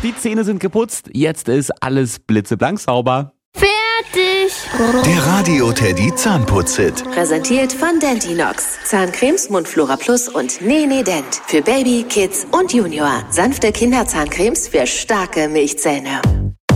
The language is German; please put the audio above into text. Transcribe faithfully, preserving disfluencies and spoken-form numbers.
die Zähne sind geputzt, jetzt ist alles blitzeblank sauber. Fertig! Der Radio Teddy Zahnputz-Hit. Präsentiert von Dentinox. Zahncremes, Mundflora Plus und Nene Dent. Für Baby, Kids und Junior. Sanfte Kinderzahncremes für starke Milchzähne.